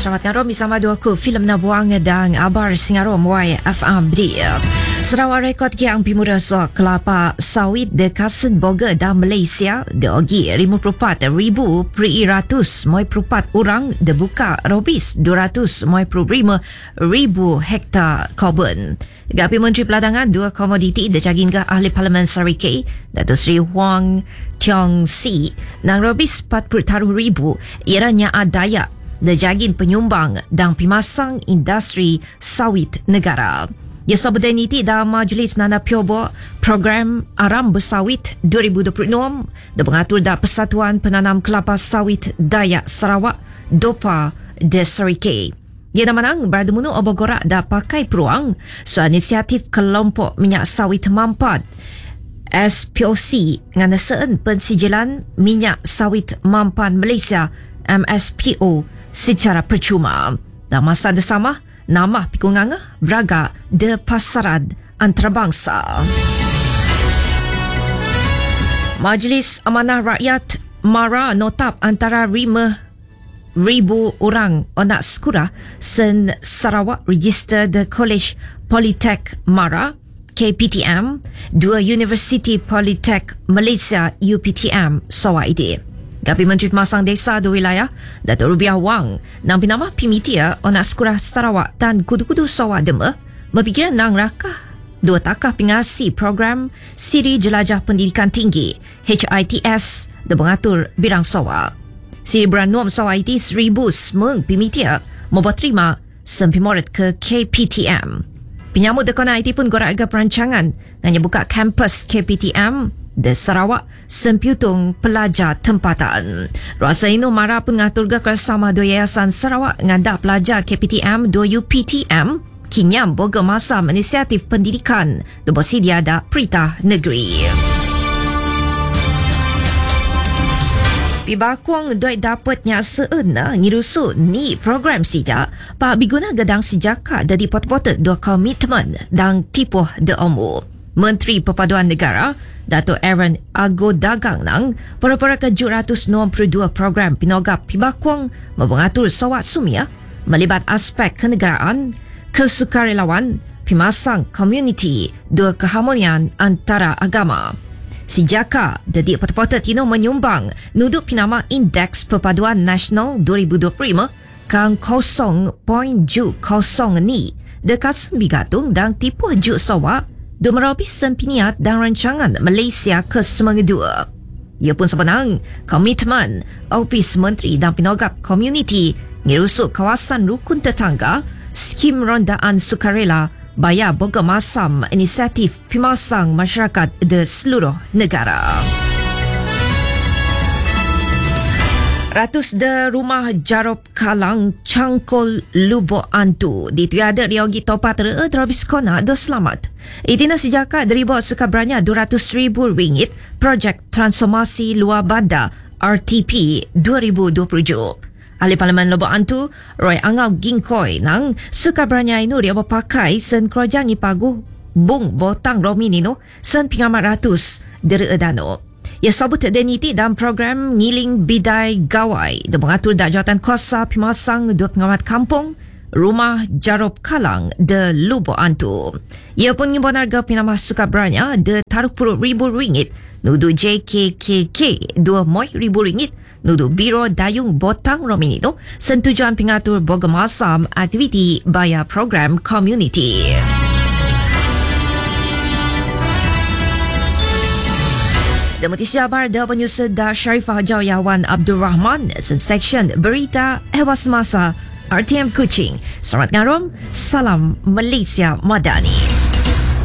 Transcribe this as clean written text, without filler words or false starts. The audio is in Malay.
selamat ngarom bersama dua ku filem Nabuang dan abar singarom YFAB. Sarawak rekod yang pimura soak kelapa sawit de kasen boga dan Malaysia de ogi 54,000 per-100 moi perupat orang de buka robis 255,000 hektar kebun. Gapi Menteri Peladangan dua komoditi de jagingga ahli Parlimen Sarike Datuk Seri Huang Tiong Si nang robis 40,000 ianya adaya de jagin penyumbang dan pimasang industri sawit negara. Ya sabudaniti dalam Majlis Nana Piobo Program Aram Bersawit 2026 dan mengatur da Persatuan Penanam Kelapa Sawit Dayak Sarawak DOPA de Sarike. Ia dah menang berdemunu obogorak da pakai peluang soal inisiatif kelompok minyak sawit Mampad SPOC dengan nasaan pensijilan minyak sawit Mampan Malaysia MSPO secara percuma. Dan masa bersama nama pikunganga beraga de pasaran antarabangsa. Majlis Amanah Rakyat Mara notap antara 5,000 orang anak sekolah sen Sarawak register the College Polytech Mara KPTM, dua University Polytech Malaysia UPTM Sarawak ini. Gapi Menteri Pemasang Desa dua wilayah Datuk Rubiah Wang nang pinama pimitia anak sekolah Sarawak dan kudu-kudu Sarawak Dema berfikiran nang rakah dua takah pengasi program Siri Jelajah Pendidikan Tinggi HITS dan mengatur birang Sarawak. Siri Beranuam Sarawak itu 1,000 semeng pimitia membuat terima sempimorat ke KPTM. Penyambut dekona IT pun gorak agak perancangan dengan buka kampus KPTM de Sarawak sempiutung pelajar tempatan. Rasa ini Mara pun ngatur kerjasama dua yayasan Sarawak dengan dah pelajar KPTM 2 UPTM kinyam boga masa inisiatif pendidikan dan bersedia ada perintah negeri. Pibakuang doi dapatnya seena ngirusu ni program sijak pak biguna gedang sijaka dari pot-pot dua komitmen dan tipuh de omu. Menteri Perpaduan Negara Dato' Aaron Ago Dagang nang para-para ke 792 program pinogap pibakuang mengatur Sarawak Sumia melibat aspek kenegaraan, kesukarelawan, pimasang komuniti, dua keharmonian antara agama. Sejaka dedik pot-pot tino menyumbang nuduk pinama Indeks Perpaduan Nasional 2025 kang 0.0 ni dekat sembigatung dan tipu juk Sarawak dua merobis sempiniat dan rancangan Malaysia ke-92. Ia pun sebenang komitmen Opis Menteri dan Pinogap Komuniti ngirusuk kawasan rukun tetangga skim rondaan sukarela bayar boga masam inisiatif pimasang masyarakat di seluruh negara. Ratus de rumah Jarop Kalang Cangkol Lubok Antu ditiada riogi topat terhabis kona do selamat. Itina sejaka deriba sukabranya RM200,000 projek transformasi luar bandar RTP 2027. Ahli Parlimen Lubok Antu Roy Angau Gingkoi nang sukabranya inu dia berpakai sen kerajaan ipagu bung botang rominino sen pingamat ratus dari edano. Ia sabut deniti dalam program ngiling bidai gawai dan mengatur dak jawatan kuasa pimasang dua pengamat kampung rumah Jarop Kalang de Lubok Antu. Ia pun ngimbon harga pinama sukabranya de RM40,000 nudu JKKK RM20,000 nudu Biro Dayung Botang Rominito sentujuan pengatur boga masam aktiviti bayar program community. Demokrasi Siabar dan penyusun da Sharifah Jawayawan Abdul Rahman section berita hewas masa RTM Kuching. Selamat ngarom, salam Malaysia Madani.